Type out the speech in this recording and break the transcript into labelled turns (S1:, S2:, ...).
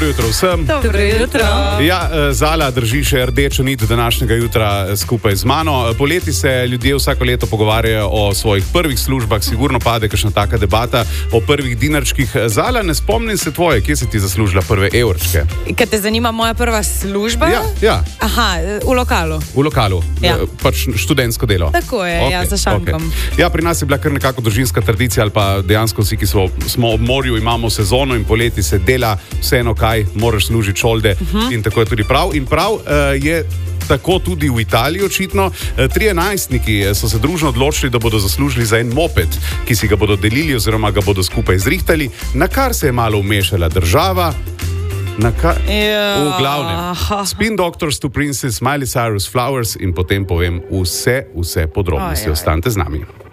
S1: Jutro vsem.
S2: Dobro jutro.
S1: Ja, Zala drži še rdečo nit današnjega jutra skupaj z mano. Poleti se ljudje vsako leto pogovarjajo o svojih prvih službah, sigurno pade kakšna taka debata o prvih dinarčkih. Zala, ne spomnim se tvoje, kje si ti zaslužila prve evrčke?
S2: Kaj te zanima moja prva služba?
S1: Ja.
S2: Aha, v lokalu.
S1: V lokalu,
S2: Ja.
S1: Pač študentsko delo.
S2: Tako je, ja, za šankom.
S1: Ja, pri nas je bila kar nekako družinska tradicija, ali pa dejansko vsi, ki smo ob morju, imamo sezono in poleti se dela vseeno kaj, moraš služiti šolde in tako je tudi prav. In prav je tako tudi v Italiji očitno. 3 najstniki so se družno odločili, da bodo zaslužili za en moped, ki si ga bodo delili oziroma ga bodo skupaj zrihtali, na kar se je malo vmešala država. V glavnem, Spin Doctors to Princess, Miley Cyrus, Flowers in potem povem vse podrobnosti. Ostanite z nami.